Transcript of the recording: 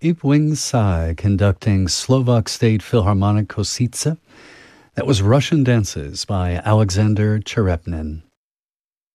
Ip Sai conducting Slovak State Philharmonic Kosice. That was Russian Dances by Alexander Cherepnin.